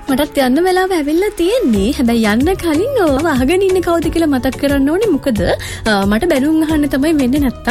මටත් යන්න වෙලාව ඇවිල්ලා තියෙන්නේ. හැබැයි යන්න කලින් ඔව අහගෙන ඉන්නේ කවුද කියලා මතක් කරන්න ඕනේ. මොකද මට බැලුම් අහන්න තමයි වෙන්නේ නැත්තම්.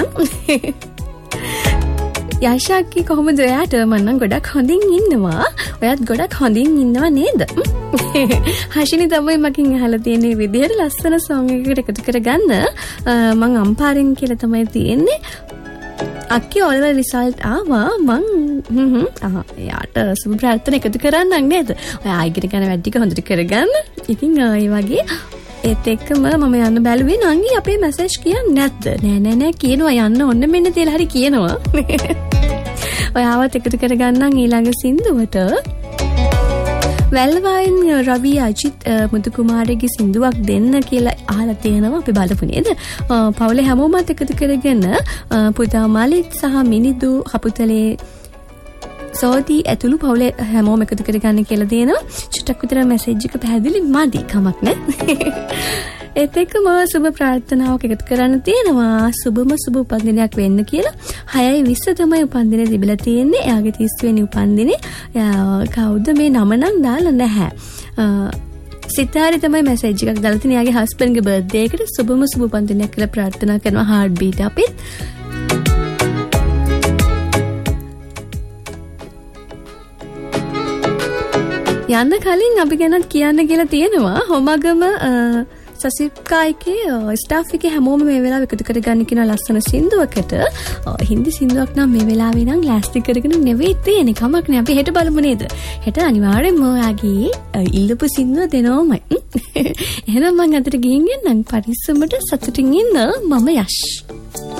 යශාක්කි කොහොමද ඔයාට? මම නම් ගොඩක් හොඳින් ඉන්නවා. ඔයත් ගොඩක් හොඳින් ඉන්නව නේද? හෂිනි තමයි මකින් අහලා තියෙන විදිහට ලස්සන සෝං එකකට එකතු කරගන්න. මං අම්පාරෙන් කියලා තමයි තියෙන්නේ. අක්කි ඔයාල රිසල්ට් ආවා. මං යාට සුබ ප්‍රාර්ථනා එකතු කරන්නම් නේද? ඔයා ආයිකට ගන්න වැඩ ටික හොඳට කරගන්න. ඉතින් ඒ වගේ ඒත් එක්කම මම යන්න බැලුවේ නංගි අපේ මැසේජ් කියන්නේ නැද්ද? නෑ කියනවා යන්න ඕන්න මෙන්න තියලා හරි කියනවා. ඔයාවත් එකතු කරගන්නම් ඊළඟ සින්දුවට. වැල්වායින් රවි අජිත් මුතු කුමාරගේ සින්දුවක් දෙන්න කියලා අහලා තියෙනවා. අපි බලමු නේද? පවුලේ හැමෝමත් එකතු කරගෙන පුතා මලිත් සහ මිනිදු හපුතලේ සෝදී ඇතුළු පවුලේ හැමෝම එකතු කරගන්න කියලා දෙනවා. චුට්ටක් විතර මැසේජ් එක පැහැදිලි මදි කමක් නෑ. ඒත් එක්කම සුබ ප්‍රාර්ථනාවක් එකතු කරන්න තියෙනවා. සුබම සුබ උපන්දිනයක් වෙන්න කියලා. 6:20 තමයි උපන්දිනේ තිබිලා තියෙන්නේ. එයාගේ 30 වෙනි උපන්දිනේ. කවුද මේ නම නම් දාලා නැහැ. සිතාරි තමයි මැසේජ් එකක් දාලා තියෙන්නේ. එයාගේ හස්බන්ඩ්ගේ බර්ත්ඩේ එකට සුබම සුබ උපන්දිනයක් කියලා ප්‍රාර්ථනා කරනවා. හાર્ට් බීට් අපිත්. යන්න කලින් අපි ගැනත් කියන්න කියලා තියෙනවා. හොමගම සසිප්කායිකේ ස්ටාෆ් එකේ හැමෝම මේ වෙලාව එකතු කරගන්න කියන ලස්සන සින්දුවකට හින්දි සින්දුවක් නම් මේ වෙලාවේ නම් ලෑස්ති කරගෙන නෙවෙයි තියෙන්නේ. කමක් නෑ. අපි හෙට බලමු නේද? හෙට අනිවාර්යෙන්ම ඔයාගේ ඉල්ලපු සින්දුව දෙනවමයි. එහෙනම් මම අතට ගිහින් එන්නම්. පරිස්සමට සතුටින් ඉන්න. මම යෂ්.